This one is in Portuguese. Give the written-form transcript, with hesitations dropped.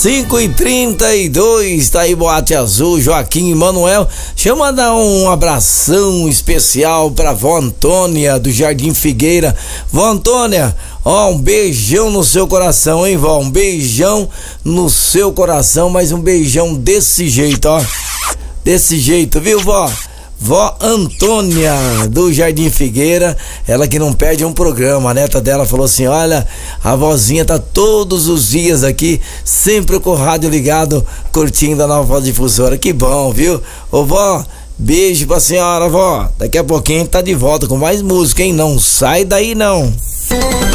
5h32, tá aí Boate Azul, Joaquim e Manuel. Deixa eu mandar um abração especial pra vó Antônia do Jardim Figueira. Vó Antônia, ó, um beijão no seu coração, hein, vó? Um beijão no seu coração, mas um beijão desse jeito, ó. Desse jeito, viu, vó? Vó Antônia do Jardim Figueira, ela que não perde um programa. A neta dela falou assim: olha, a vozinha tá todos os dias aqui, sempre com o rádio ligado, curtindo a Nova Difusora. Que bom, viu? Ô vó, beijo pra senhora, vó. Daqui a pouquinho tá de volta com mais música, hein? Não sai daí não.